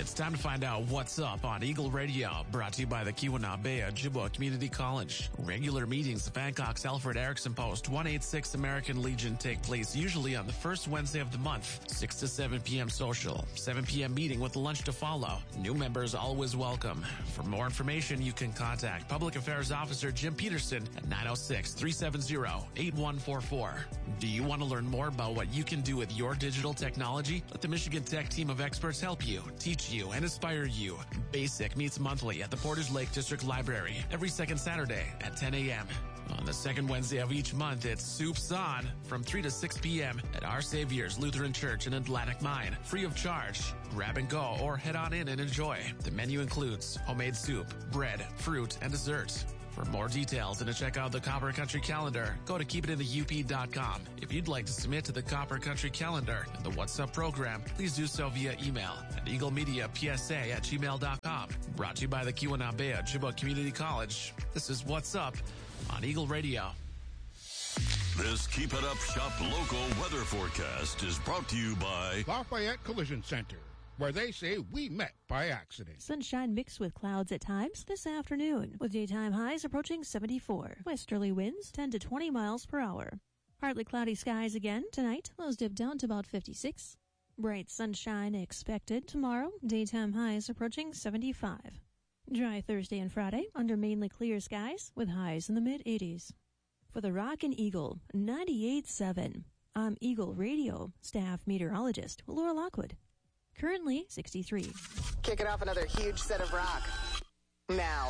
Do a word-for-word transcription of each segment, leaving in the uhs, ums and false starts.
It's time to find out what's up on Eagle Radio, brought to you by the Keweenaw Ojibwa Community College. Regular meetings of Bangkok's Alfred Erickson Post one eighty-six American Legion take place usually on the first Wednesday of the month, six to seven p.m. social, seven p.m. meeting with lunch to follow. New members always welcome. For more information, you can contact Public Affairs Officer Jim Peterson at nine oh six, three seven zero, eight one four four. Do you want to learn more about what you can do with your digital technology? Let the Michigan Tech team of experts help you, teach you, and inspire you. BASIC meets monthly at the Portage Lake District Library every second Saturday at ten a.m. On the second Wednesday of each month, it's Soups On from three to six p.m. at Our Savior's Lutheran Church in Atlantic Mine. Free of charge. Grab and go or head on in and enjoy. The menu includes homemade soup, bread, fruit, and dessert. For more details and to check out the Copper Country Calendar, go to keep it in the U P dot com. If you'd like to submit to the Copper Country Calendar and the What's Up program, please do so via email at eaglemediapsa at gmail dot com. Brought to you by the Keweenaw Ojibwa Community College. This is What's Up on Eagle Radio. This Keep It Up Shop local weather forecast is brought to you by Lafayette Collision Center, where they say we met by accident. Sunshine mixed with clouds at times this afternoon, with daytime highs approaching seventy-four. Westerly winds ten to twenty miles per hour. Partly cloudy skies again tonight. Lows dip down to about fifty-six. Bright sunshine expected tomorrow. Daytime highs approaching seventy-five. Dry Thursday and Friday under mainly clear skies with highs in the mid-eighties. For the Rockin' Eagle ninety-eight point seven, I'm Eagle Radio staff meteorologist Laura Lockwood. Currently sixty-three. Kicking off another huge set of rock. Now.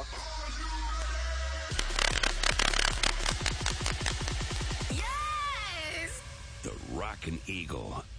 the Rockin' Eagle